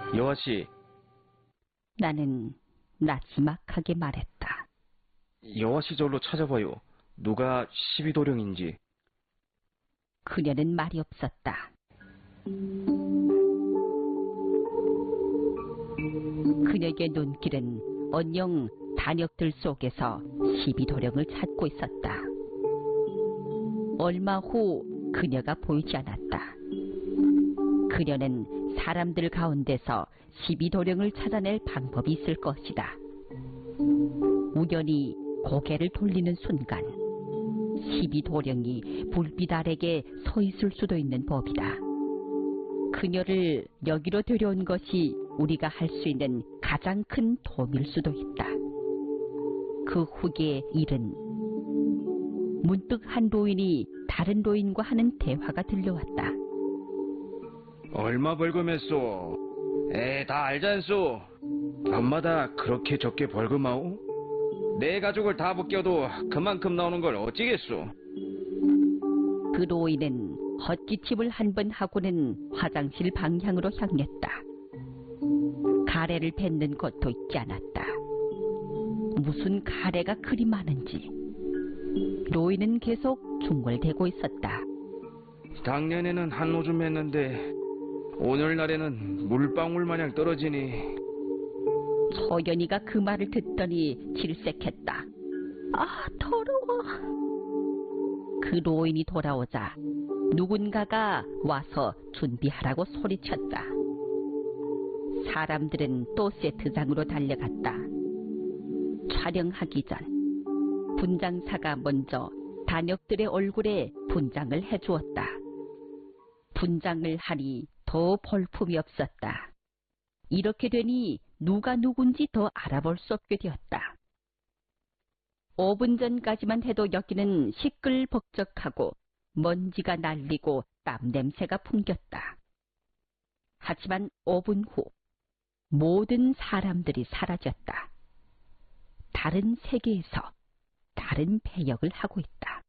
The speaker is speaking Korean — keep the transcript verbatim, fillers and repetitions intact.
여아씨, 나는 나지막하게 말했다. 여아씨 절로 찾아봐요. 누가 십이도령인지. 그녀는 말이 없었다. 그녀의 눈길은 언영 단역들 속에서 십이도령을 찾고 있었다. 얼마 후 그녀가 보이지 않았다. 그녀는 사람들 가운데서 십이도령을 찾아낼 방법이 있을 것이다. 우연히 고개를 돌리는 순간 십이도령이 불빛 아래에 서 있을 수도 있는 법이다. 그녀를 여기로 데려온 것이 우리가 할 수 있는 가장 큰 도움일 수도 있다. 그 후의 일은 문득 한 노인이 다른 노인과 하는 대화가 들려왔다. 얼마 벌금했소? 에, 다 알잖소. 밤마다 그렇게 적게 벌금하오? 내 가족을 다 벗겨도 그만큼 나오는 걸 어찌겠소? 그 노인은 헛기침을 한 번 하고는 화장실 방향으로 향했다. 가래를 뱉는 것도 있지 않았다. 무슨 가래가 그리 많은지 노인은 계속 중얼대고 있었다. 작년에는 한 오줌 했는데 오늘날에는 물방울 마냥 떨어지니. 소연이가 그 말을 듣더니 질색했다. 아, 더러워. 그 노인이 돌아오자 누군가가 와서 준비하라고 소리쳤다. 사람들은 또 세트장으로 달려갔다. 촬영하기 전 분장사가 먼저 단역들의 얼굴에 분장을 해주었다. 분장을 하니 더 볼품이 없었다. 이렇게 되니 누가 누군지 더 알아볼 수 없게 되었다. 오 분 전까지만 해도 여기는 시끌벅적하고 먼지가 날리고 땀 냄새가 풍겼다. 하지만 오 분 후 모든 사람들이 사라졌다. 다른 세계에서 다른 배역을 하고 있다.